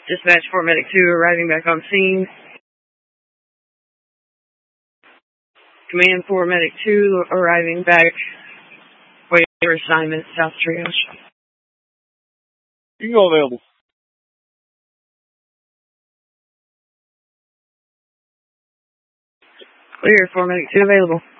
Dispatch for Medic 2 arriving back on scene. Command for Medic 2 arriving back. Waiting for assignment, South Triage. You can go available. Clear for Medic 2 available.